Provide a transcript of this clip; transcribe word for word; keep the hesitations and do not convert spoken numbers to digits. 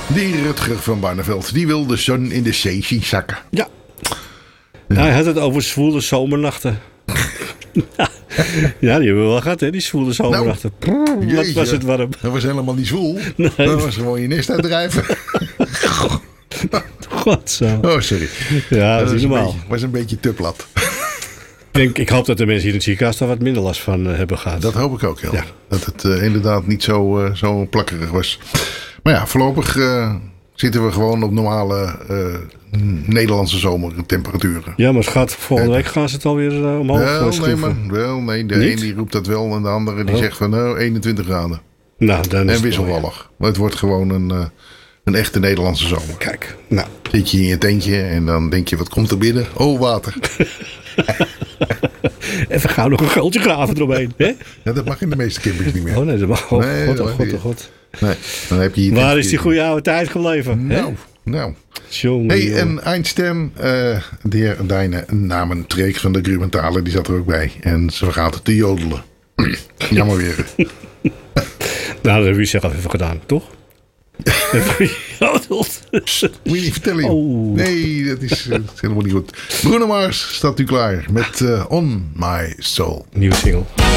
Die Rutger van Barneveld, die wil de zon in de zee zien zakken. Ja. Ja. Hij had het over zwoele zomernachten. Ja, die hebben we wel gehad, hè, die zwoele zomernachten. Nou, wat was het warm. Dat was helemaal niet zwoel. Nee. Dat was gewoon je nest uitdrijven. God zo. Oh, sorry. Ja, dat dat is was normaal. Het was een beetje te plat. Ik, denk, ik hoop dat de mensen hier in het ziekenhuis daar wat minder last van uh, hebben gehad. Dat hoop ik ook, heel. Ja. Dat het uh, inderdaad niet zo, uh, zo plakkerig was. Maar ja, voorlopig uh, zitten we gewoon op normale uh, Nederlandse zomertemperaturen. Ja, maar schat, volgende week gaan ze het alweer uh, omhoog wel, schroeven. nee, man, wel, nee, de Niet? een die roept dat wel en de andere die oh. zegt van nou, eenentwintig graden. Nou, dan is en wisselvallig. Maar het wordt gewoon een, uh, een echte Nederlandse zomer. Kijk, nou. Zit je in je tentje en dan denk je, wat komt er binnen? Oh, water. Even gauw nog een grootje graven eromheen. Hè? Ja, dat mag in de meeste campings niet meer. Oh nee, dat mag. Oh, nee, god, dat oh, mag god, niet. oh, god. Nee, dan heb je hier Waar is die goede oude tijd gebleven? Nou, hè? nou. Jongen, Hey, jongen. en Einstein, uh, de heer Deine namen Treek van de Grubenthaler, die zat er ook bij. En ze gaat te jodelen. Jammer weer. Nou, dat hebben we zelf even gedaan, toch? Jodeld. Moet je niet vertellen, joh. Oh. Nee, dat is, uh, dat is helemaal niet goed. Bruno Mars staat nu klaar met uh, On My Soul. Nieuwe single.